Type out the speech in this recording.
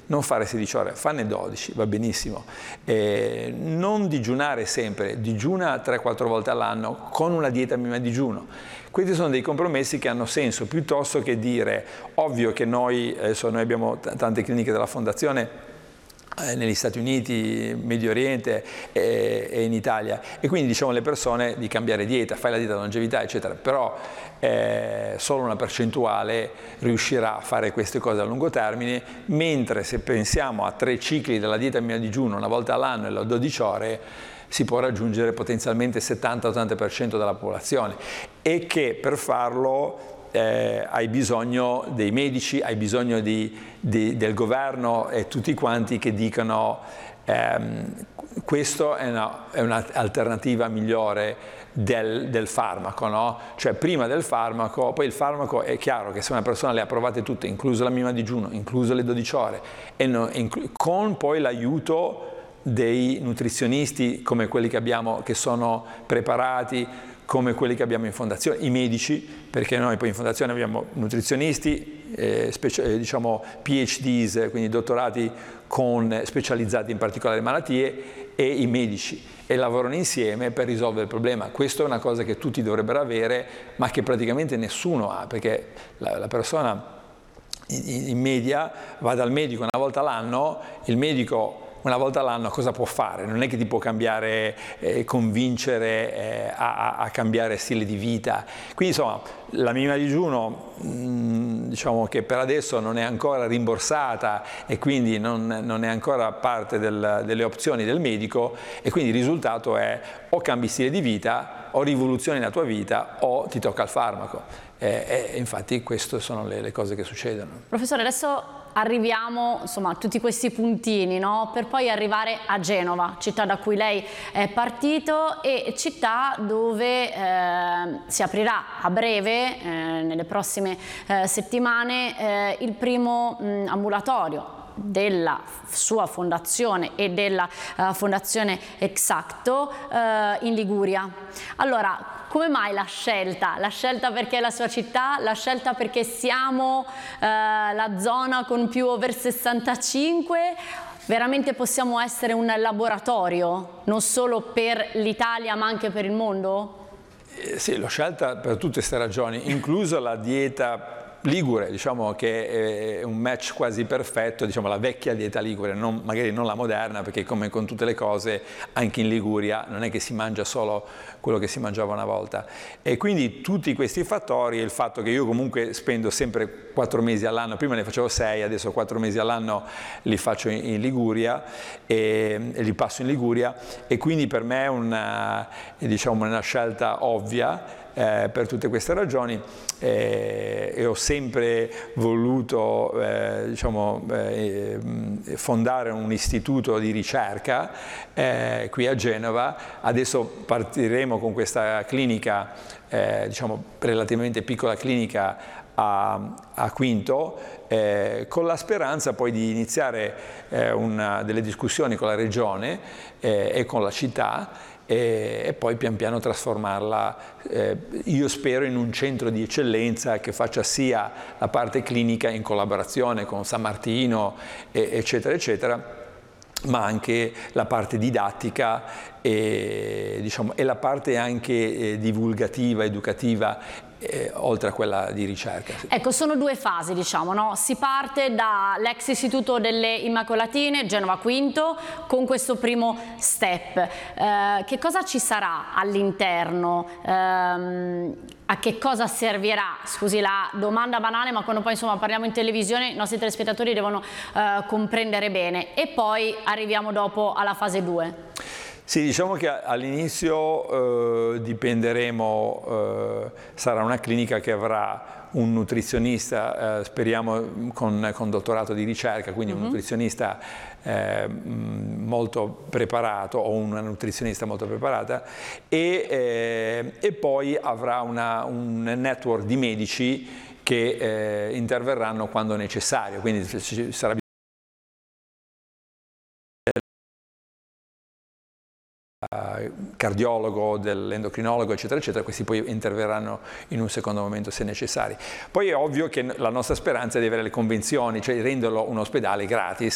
non fare 16 ore, fanne 12, va benissimo. Non digiunare sempre, digiuna 3-4 volte all'anno con una dieta minima di digiuno. Questi sono dei compromessi che hanno senso, piuttosto che dire, ovvio che noi abbiamo tante cliniche della Fondazione negli Stati Uniti, Medio Oriente e in Italia, e quindi diciamo alle persone di cambiare dieta, fai la dieta da longevità eccetera, però solo una percentuale riuscirà a fare queste cose a lungo termine, mentre se pensiamo a 3 cicli della dieta minima digiuno, una volta all'anno e le 12 ore, si può raggiungere potenzialmente il 70-80% della popolazione, e che per farlo hai bisogno dei medici, hai bisogno del governo e tutti quanti che dicano questa è un'alternativa migliore del farmaco, no? Cioè prima del farmaco, poi il farmaco è chiaro che se una persona le ha provate tutte, incluso la minima digiuno, incluso le 12 ore, con poi l'aiuto dei nutrizionisti come quelli che abbiamo, che sono preparati, come quelli che abbiamo in fondazione, i medici, perché noi poi in fondazione abbiamo nutrizionisti, diciamo PhDs, quindi dottorati specializzati in particolari malattie, e i medici, e lavorano insieme per risolvere il problema. Questa è una cosa che tutti dovrebbero avere, ma che praticamente nessuno ha, perché la persona in media va dal medico una volta all'anno, il medico una volta all'anno cosa può fare? Non è che ti può cambiare, convincere a cambiare stile di vita. Quindi insomma la minima digiuno diciamo che per adesso non è ancora rimborsata e quindi non è ancora parte delle opzioni del medico, e quindi il risultato è o cambi stile di vita, o rivoluzioni la tua vita, o ti tocca il farmaco. Infatti queste sono le cose che succedono. Professore, adesso arriviamo insomma a tutti questi puntini, no? Per poi arrivare a Genova, città da cui lei è partito e città dove si aprirà a breve, nelle prossime settimane, il primo ambulatorio della sua fondazione e della fondazione Exacto in Liguria. Allora, come mai la scelta? La scelta perché è la sua città? La scelta perché siamo la zona con più over 65? Veramente possiamo essere un laboratorio, non solo per l'Italia ma anche per il mondo? Sì, l'ho scelta per tutte queste ragioni, inclusa la dieta ligure, diciamo che è un match quasi perfetto, diciamo la vecchia dieta ligure, magari non la moderna, perché come con tutte le cose anche in Liguria non è che si mangia solo quello che si mangiava una volta, e quindi tutti questi fattori, il fatto che io comunque spendo sempre 4 mesi all'anno, prima ne facevo 6, adesso 4 mesi all'anno li faccio in Liguria e li passo in Liguria, e quindi per me è diciamo una scelta ovvia. Per tutte queste ragioni e ho sempre voluto diciamo, fondare un istituto di ricerca qui a Genova. Adesso partiremo con questa clinica, diciamo relativamente piccola clinica a Quinto, con la speranza poi di iniziare delle discussioni con la regione e con la città, e poi pian piano trasformarla, io spero, in un centro di eccellenza che faccia sia la parte clinica in collaborazione con San Martino, eccetera, eccetera, ma anche la parte didattica diciamo, e la parte anche divulgativa, educativa, oltre a quella di ricerca. Ecco, sono 2 fasi, diciamo, no? Si parte dall'ex istituto delle Immacolatine, Genova Quinto, con questo primo step. Che cosa ci sarà all'interno? A che cosa servirà? Scusi la domanda banale, ma quando poi insomma parliamo in televisione i nostri telespettatori devono comprendere bene. E poi arriviamo dopo alla fase 2. Sì, diciamo che all'inizio dipenderemo, sarà una clinica che avrà un nutrizionista, speriamo con dottorato di ricerca, quindi un nutrizionista molto preparato o una nutrizionista molto preparata, e poi avrà un network di medici che interverranno quando necessario, quindi ci sarà cardiologo, dell'endocrinologo, eccetera, eccetera. Questi poi interverranno in un secondo momento se necessari. Poi è ovvio che la nostra speranza è di avere le convenzioni, cioè renderlo un ospedale gratis,